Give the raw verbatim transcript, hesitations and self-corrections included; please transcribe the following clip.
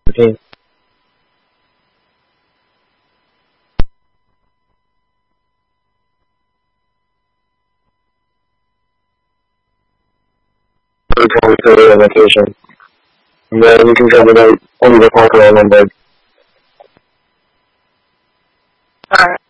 Okay. We can go to the location. And then you can cover the only the park around on board. Alright.